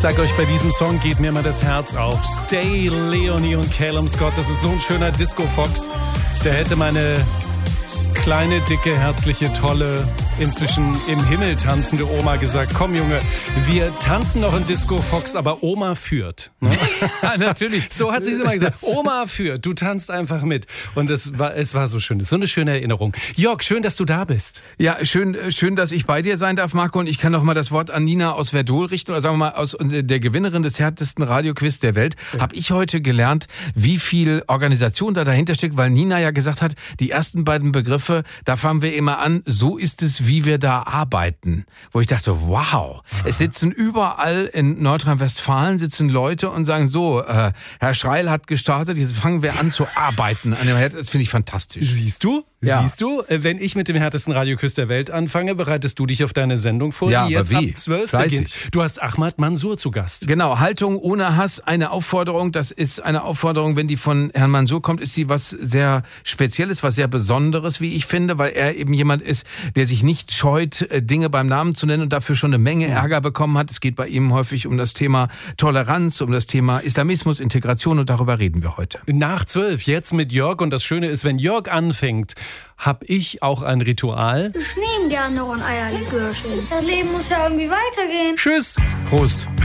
sag euch, bei diesem Song geht mir immer das Herz auf. Stay, Leonie und Calum Scott, das ist so ein schöner Disco-Fox. Der hätte meine kleine, dicke, herzliche, tolle, inzwischen im Himmel tanzende Oma gesagt, komm Junge, wir tanzen noch in Disco Fox, aber Oma führt. Ne? Ja, natürlich. So hat sie es immer gesagt. Oma führt, du tanzt einfach mit. Und es war so schön, so eine schöne Erinnerung. Jörg, schön, dass du da bist. Ja, schön, dass ich bei dir sein darf, Marco. Und ich kann noch mal das Wort an Nina aus Verdol richten, oder sagen wir mal aus der Gewinnerin des härtesten Radioquiz der Welt. Habe ich heute gelernt, wie viel Organisation da dahinter steckt, weil Nina ja gesagt hat, die ersten beiden Begriffe, da fangen wir immer an, so ist es, wie wir da arbeiten. Wo ich dachte, wow, es sitzen überall in Nordrhein-Westfalen sitzen Leute und sagen so, Herr Schreil hat gestartet, jetzt fangen wir an zu arbeiten. Das finde ich fantastisch. Siehst du? Ja. Siehst du? Wenn ich mit dem härtesten Radioquiz der Welt anfange, bereitest du dich auf deine Sendung vor, ja, die jetzt aber wie? ab 12 Fleißig. beginnt. Du hast Ahmad Mansour zu Gast. Genau, Haltung ohne Hass, eine Aufforderung. Das ist eine Aufforderung, wenn die von Herrn Mansour kommt, ist sie was sehr Spezielles, was sehr Besonderes, wie ich finde, weil er eben jemand ist, der sich nicht scheut, Dinge beim Namen zu nennen und dafür schon eine Menge Ärger bekommen hat. Es geht bei ihm häufig um das Thema Toleranz, um das Thema Islamismus, Integration und darüber reden wir heute. Nach 12, jetzt mit Jörg. Und das Schöne ist, wenn Jörg anfängt, habe ich auch ein Ritual. Ich nehme gerne noch ein Eierlikörchen. Das Leben muss ja irgendwie weitergehen. Tschüss. Prost.